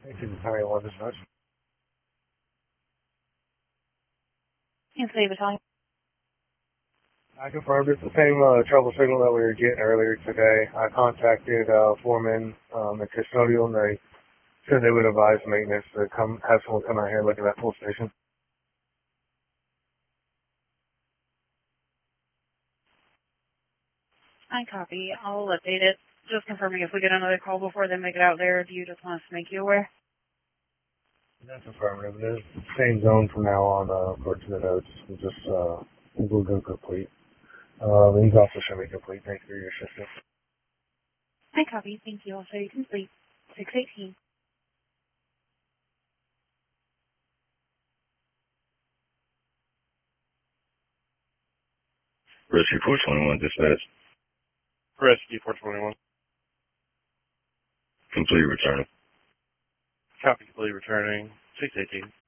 1821 is much. Kansas City Battalion. I confirmed it's the same trouble signal that we were getting earlier today. I contacted foreman and custodial, and they said they would advise maintenance to have someone come out here and look at that full station. I copy. I'll update it. Just confirming if we get another call before they make it out there. Do you just want us to make you aware? That's affirmative. It is the same zone from now on, according to the notes. We'll go complete. These also should be complete. Thank you for your assistance. I copy. Thank you. I'll show you complete. 618. Rescue 421 dispatch. Rescue 421. Complete returning. Copy, complete returning. 618.